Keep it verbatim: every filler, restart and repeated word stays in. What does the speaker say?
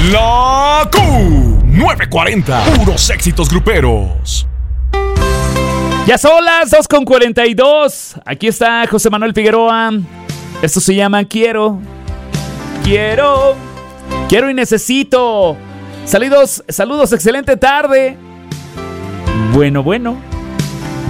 La Q novecientos cuarenta, puros éxitos gruperos. Ya son las dos con cuarenta y dos. Aquí está José Manuel Figueroa. Esto se llama Quiero. Quiero. Quiero y necesito. Saludos, saludos, excelente tarde. Bueno, bueno.